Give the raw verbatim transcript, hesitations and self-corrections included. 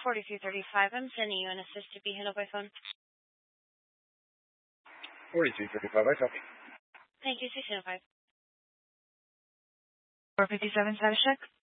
forty-three thirty-five. I'm sending you an assist to be handled by phone. forty-three thirty-five, I copy. Thank you, six oh five. four fifty-seven, status check.